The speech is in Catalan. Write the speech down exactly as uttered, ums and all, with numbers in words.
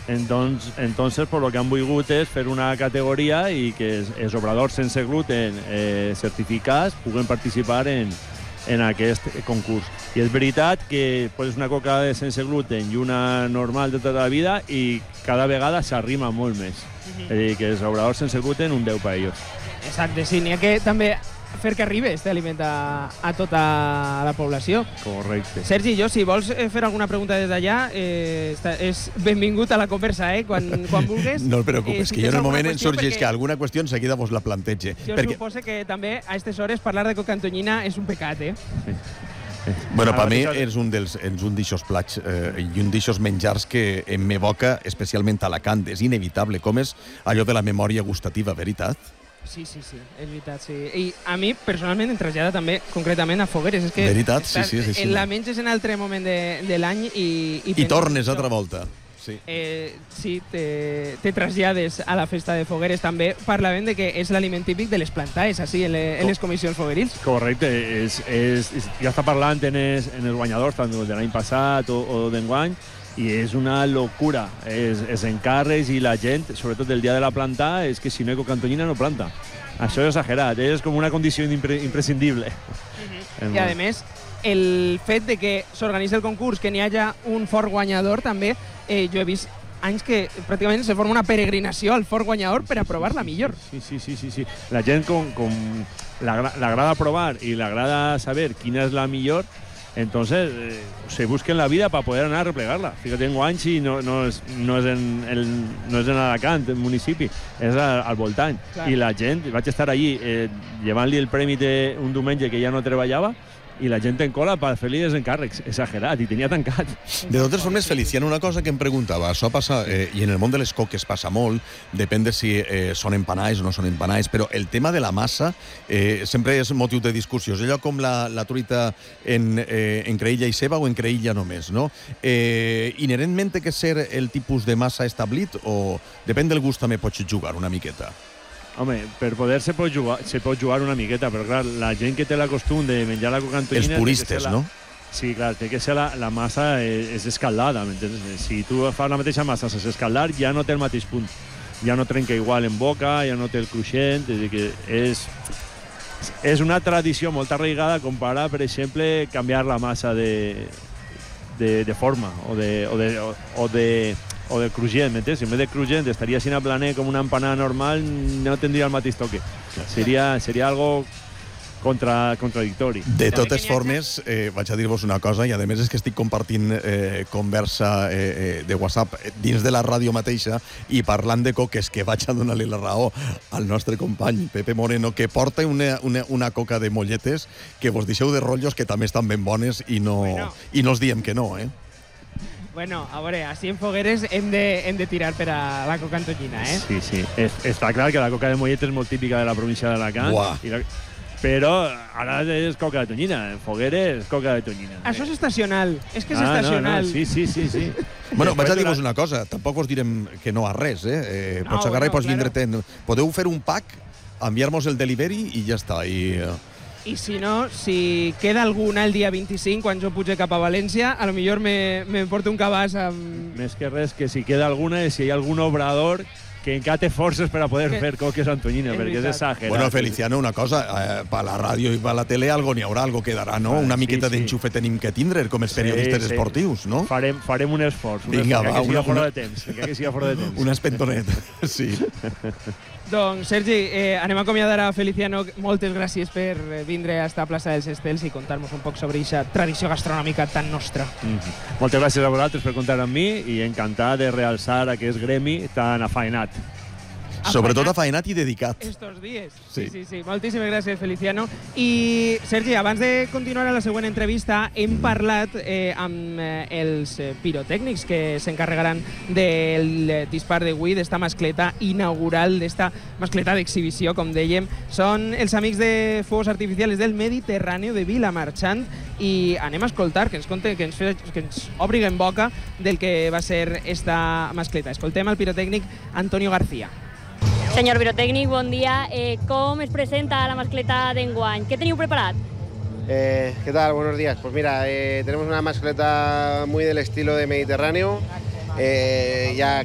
Entonces, entonces, por lo que han volgut és fer una categoria i que els, els obradors sense gluten eh, certificats puguen participar en, en aquest concurs. I és veritat que pues, una coca de sense gluten i una normal de tota la vida i cada vegada s'arrima molt més. Uh-huh. És a dir, que els obradors sense gluten un deu per ells. Exacte, sí, n'hi ha que també fer que arribi aquest aliment a, a tota la població. Correcte. Sergi, jo, si vols fer alguna pregunta des d'allà, eh, és benvingut a la conversa, eh? Quan, quan vulguis. No et preocupes, eh, si que jo en el moment en sorgeix perquè... que alguna qüestió enseguida vos la plantege. Jo perquè... suposo que també a aquestes hores parlar de coca antonyina és un pecat, eh? Sí. Bueno, per mi és un dels és un d'aixòs plats eh, i un d'aixòs menjars que em m'evoca especialment Alacant. És inevitable, com és allò de la memòria gustativa, veritat? Sí, sí, sí, és veritat, sí. I a mi, personalment, em trasllada també concretament a Fogueres. És que veritat, sí, sí, sí, sí. La menges en altre moment de, de l'any i... I, I tornes altra volta. Sí, eh, sí te, te trasllades a la festa de Fogueres. També parlàvem de que és l'aliment típic de les plantaes, així, en, le, en les comissions foguerils. Correcte, és, és, és, ja està parlant en els, en els guanyadors, tant de l'any passat o, o d'enguany, i és una locura. És, és encàrrecs i la gent, sobretot el dia de la planta, és que si no hi ha coca antonyina no planta. Això és exagerat, és com una condició impre, imprescindible. Uh-huh. I a més, el fet de que s'organitzi el concurs, que n'hi hagi un fort guanyador també, eh, jo he vist anys que pràcticament se forma una peregrinació al fort guanyador per a provar la millor. Sí, sí, sí, sí, sí. La gent com, com l'agrada provar i l'agrada saber quina és la millor, entonces eh, se busquen la vida para poder anar a replegar-la. Fíjate, en Guanxi no, no, és, no, és en el, no és en Alacant, el municipi, és al, al voltant. Clar. I la gent, vaig estar allí eh, llevant-li el premi un diumenge que ja no treballava, i la gent en cola per fer-li els encàrrecs. Exagerat, i tenia tancat. De totes formes, Feliciano, una cosa que em preguntava, això passa, eh, i en el món de les coques passa molt, depèn de si eh, són empanais o no són empanais, però el tema de la massa eh, sempre és motiu de discussió. És allò com la, la truita en, eh, en creïlla i ceba o en creïlla només, no? Eh, inherentment té que ser el tipus de massa establit o depèn del gust també pots jugar una miqueta? Home, per poder se pot jugar, se pot jugar una miqueta, però clar, la gent que té la costum de menjar la coca antonyina... Els puristes, la... no? Sí, clar, té que ser la, la massa és, és escaldada, m'entens? Si tu fas la mateixa massa sense escaldar, ja no té el mateix punt. Ja no trenca igual en boca, ja no té el cruixent, és a dir, que és... És una tradició molt arraigada comparar, per exemple, canviar la massa de, de, de forma o de... O de, o, o de o de cruixent, m'entens? Si en vez de cruixent estaria sin aplaner com una empanada normal, no tindria el mateix toque. Seria, seria algo contra, contradictori. De totes formes, eh, vaig a dir-vos una cosa, i a més és que estic compartint eh, conversa eh, de WhatsApp dins de la ràdio mateixa i parlant de coques, que vaig a donar-li la raó al nostre company Pepe Moreno, que porta una, una, una coca de molletes que vos deixeu de rotllos que també estan ben bones i no, bueno. i no us diem que no, eh? Bueno, a veure, així en Fogueres hem de, hem de tirar per a la coca antonyina, eh? Sí, sí. Es, està clar que la coca de mollet és molt típica de la província d'Alacant. La... Però ara és coca de tonyina. En Fogueres és coca de tonyina. Això és estacional. És que és ah, estacional. No, no. Sí, sí, sí, sí. Bueno, vaig a dir-vos una cosa. Tampoc us direm que no a res, eh? eh no, pots agarrar bueno, i pots vindre... Claro. Podeu fer un pack, enviar-nos el delivery i ja està. I... I si no, si queda alguna el dia vint-i-cinc, quan jo puge cap a València, a lo millor me, me porto un cabàs amb... Més que res, que si queda alguna, si hi ha algun obrador que encara té forces per a poder que... fer coques antonyina, és perquè és exagerat. Bueno, Feliciano, una cosa, eh, per la ràdio i per la tele algo n'hi haurà, algo quedarà, no? Ah, una miqueta sí, sí. d'enxufe tenim que tindre com els periodistes sí, sí. esportius, no? Farem, farem un esforç, un Vinga, esforç, va, que, una, fora una... de temps, que siga fora de temps. Un espentonet, sí. Doncs, Sergi, eh, anem a acomiadar a Feliciano. Moltes gràcies per vindre a esta plaça dels Estels i contar-nos un poc sobre aquesta tradició gastronòmica tan nostra. Mm-hmm. Moltes gràcies a vosaltres per comptar amb mi i encantat de realçar aquest gremi tan afainat. Sobretot afainat i dedicat. Estos dies. Sí. sí, sí, sí. Moltíssimes gràcies, Feliciano. I, Sergi, abans de continuar a la següent entrevista, hem parlat eh, amb eh, els pirotècnics que s'encarregaran del dispar d'avui, d'esta mascleta inaugural, d'esta mascleta d'exhibició, com dèiem. Són els amics de Fuegos Artificiales del Mediterrani de Vilamarxant i anem a escoltar, que ens conte, que ens, que ens obri en boca del que va ser esta mascleta. Escoltem al pirotècnic Antonio García. Señor pirotècnic, bon dia. Eh, com es presenta la mascleta d'enguany? Què teniu preparat? Eh, ¿Qué tal? Buenos días. Pues mira, eh, tenemos una mascleta muy del estilo de Mediterráneo. Eh, ya